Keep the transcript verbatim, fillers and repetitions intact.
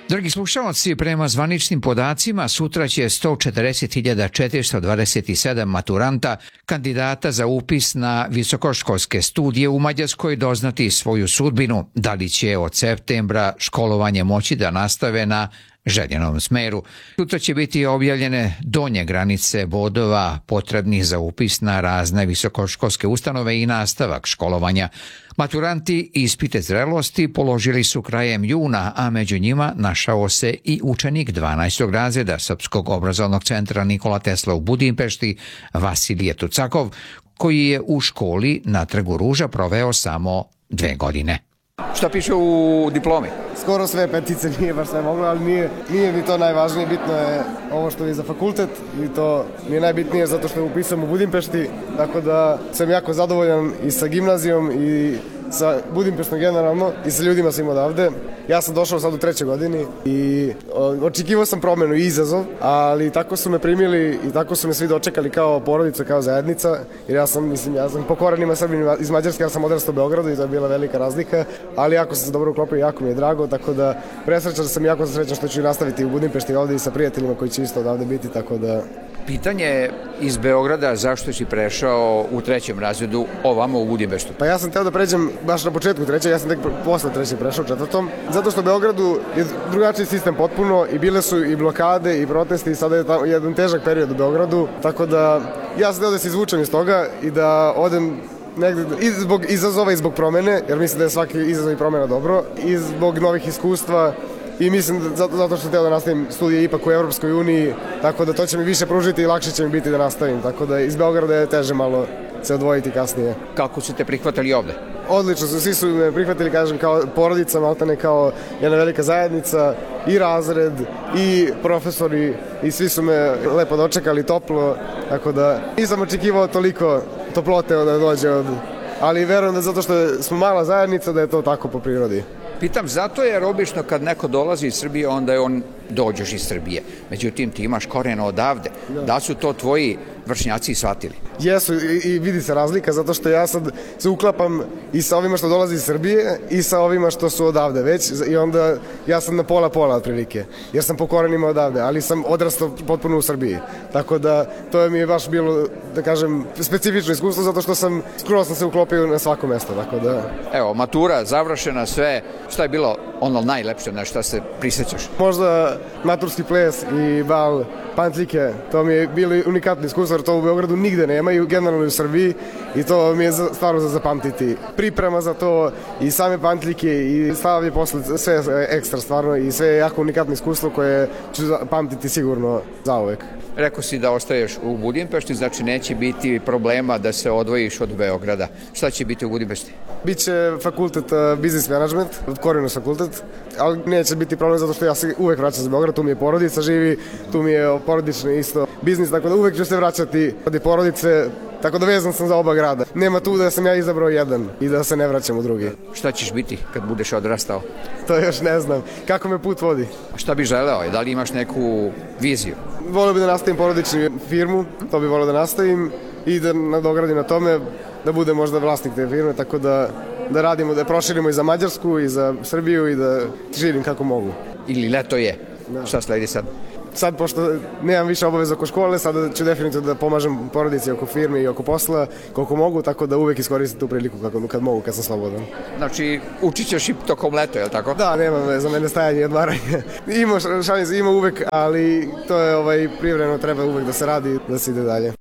Dragi slušalci, prema zvaničnim podacima, sutra će sto četrdeset hiljada četiristo dvadeset sedam maturanta, kandidata za upis na visokoškolske studije u Mađarskoj, doznati svoju sudbinu, da li će od septembra školovanje moći da nastave na željenom smeru. Sutra će biti objavljene donje granice bodova potrebnih za upis na razne visokoškolske ustanove i nastavak školovanja. Maturanti ispite zrelosti položili su krajem juna, a među njima našao se i učenik dvanaestog razreda Srpskog obrazovnog centra Nikola Tesla u Budimpešti, Vasilije Tucakov, koji je u školi na Trgu Ruža proveo samo dve godine. Šta piše u diplomi? Skoro sve petice, nije baš sve moglo, ali nije, nije mi to najvažnije. Bitno je ovo što je za fakultet i to mi je najbitnije zato što je upisan u Budimpešti, tako da sam jako zadovoljan i sa gimnazijom i sa Budimpeštom generalno i sa ljudima svim odavde. Ja sam došao sad u trećoj godini i očekivao sam promenu i izazov, ali tako su me primili i tako su me svi dočekali kao porodica, kao zajednica, jer ja sam, mislim, ja sam po korenima Srbin iz Mađarske, ja sam odrastao u Beogradu i to je bila velika razlika, ali jako sam se dobro uklopio i jako mi je drago, tako da presrećan sam i jako sam srećan što ću nastaviti u Budimpešti ovde i sa prijateljima koji će isto odavde biti, tako da... Pitanje iz Beograda, zašto si prešao u trećem razredu ovamo u Budimpeštu? Pa ja sam teo da pređem baš na početku treće, ja sam tek posle treće prešao u četvrtom, zato što u Beogradu je drugačiji sistem potpuno i bile su i blokade i protesti i sada je tamo jedan težak period u Beogradu, tako da ja sam teo da se izvučem iz toga i da odem negde i zbog izazova i zbog promene, jer mislim da je svaki izazov i promena dobro, i zbog novih iskustva. I mislim da zato, zato što sam teo da nastavim studije ipak u Evropskoj uniji, tako da to će mi više pružiti i lakše će mi biti da nastavim, tako da iz Beograda je teže malo se odvojiti kasnije. Kako su te prihvatali ovde? Odlično su, svi su me prihvatili, kažem, kao porodica, maltene kao jedna velika zajednica, i razred, i profesori, i svi su me lepo dočekali, toplo, tako da nisam očekivao toliko toplote da dođe od... Ali verujem da zato što smo mala zajednica da je to tako po prirodi. Pitam zato jer obično kad neko dolazi iz Srbije, onda je on dođeš iz Srbije. Međutim, ti imaš korena odavde. Da, da su to tvoji vršnjaci shvatili? Jesu i, i vidi se razlika zato što ja sad se uklapam i sa ovima što dolazi iz Srbije i sa ovima što su odavde već i onda ja sam na pola pola otprilike jer sam po korenima odavde, ali sam odrastao potpuno u Srbiji. Tako da to mi je baš bilo, da kažem, specifično iskustvo zato što sam skoro sam se uklopio na svako mesto. Tako da... Evo, matura završena, sve. Šta je bilo ono najlepše na šta se prisjećaš? Možda maturski ples i bal pantljike, to mi je bilo unikatno iskustvo, jer to u Beogradu nigde nema i generalno u Srbiji i to mi je stvarno za zapamtiti. Priprema za to i same pantljike i stavlje posle, sve ekstra stvarno i sve je jako unikatno iskustvo koje ću pamtiti sigurno zauvek. Rekao si da ostaješ u Budimpešti, znači neće biti problema da se odvojiš od Beograda. Šta će biti u Budimpešti? Biće fakultet uh, business management, Corvinus fakultet, ali neće biti problem zato što ja se uvek vraćam za Beograd, tu mi je porodica živi, tu mi je porodični isto biznis, tako da uvek ću se vraćati od porodice, tako da vezan sam za oba grada. Nema tu da sam ja izabrao jedan i da se ne vraćam u drugi. Šta ćeš biti kad budeš odrastao? To još ne znam. Kako me put vodi? A šta bi želeo? Da li imaš neku viziju? Volio bi da nastavim porodičnu firmu, to bi volio da nastavim i da nadogradim na tome, da budem možda vlasnik te firme, tako da, da radimo, da proširimo i za Mađarsku i za Srbiju i da živim kako mogu. Ili leto je. Da. Šta sledi sad? Sad, pošto nemam više obaveza oko škole, sada ću definitivno da pomažem porodici oko firme i oko posla, koliko mogu, tako da uvek iskoristim tu priliku kako, kad mogu, kad sam slobodan. Znači, učit ćeš i tokom leta, je li tako? Da, nema za mene stajanje i odmaranje. Ima šalim, ima uvek, ali to je ovaj, privremeno, treba uvek da se radi, da se ide dalje.